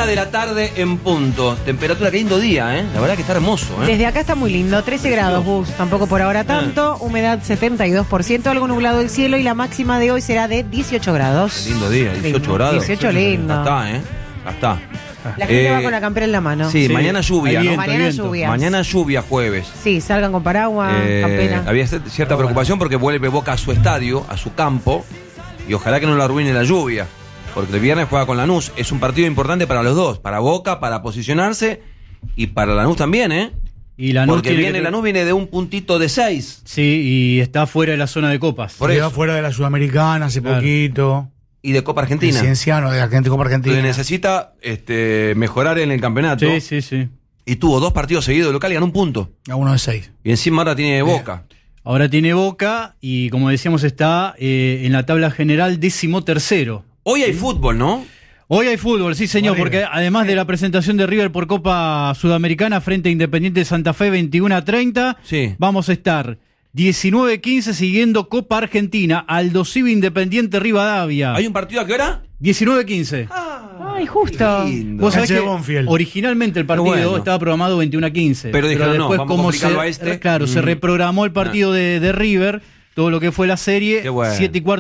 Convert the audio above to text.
de la tarde en punto. Temperatura, qué lindo día, ¿eh? La verdad que está hermoso, ¿eh? Desde acá está muy lindo, 13 grados, Gus. Tampoco por ahora tanto. Humedad 72%, algo nublado el cielo y la máxima de hoy será de 18 grados. Qué lindo día, 18 grados. 18 lindo. Ya está, ¿eh? Ya está. La gente va con la campera en la mano. Sí, mañana lluvia, hay ¿no? viento, Mañana viento. lluvias. Mañana lluvia, jueves. Sí, salgan con paraguas, campera. Había cierta preocupación porque vuelve Boca a su estadio, a su campo, y ojalá que no lo arruine la lluvia, porque el viernes juega con Lanús. Es un partido importante para los dos, para Boca, para posicionarse, y para Lanús también, ¿eh? Y Lanús Porque Lanús viene de un puntito de 6. Sí, y está fuera de la zona de copas. Por Quedó eso. fuera de la Sudamericana hace Claro. poquito. Y de Copa Argentina. Cienciano, de la Copa Argentina. Entonces necesita mejorar en el campeonato. Sí, sí, sí. Y tuvo 2 partidos seguidos de local y ganó un punto. A 1 de 6. Y encima ahora tiene Boca. Ahora tiene Boca y, como decíamos, está en la tabla general 13º. Hoy hay fútbol, ¿no? Hoy hay fútbol, sí señor, River. porque además de la presentación de River por Copa Sudamericana frente a Independiente de Santa Fe 21-30, Sí. vamos a estar 19-15 siguiendo Copa Argentina, Aldo Civi Independiente Rivadavia. ¿Hay un partido a qué hora? 19-15. Ay, justo. Lindo. Vos sabés Cancha que de Banfield. originalmente el partido Bueno. estaba programado 21-15. Pero dijeron, no, vamos a complicarlo a este. Claro, se reprogramó el partido de River, todo lo que fue la serie, Qué bueno. 7:15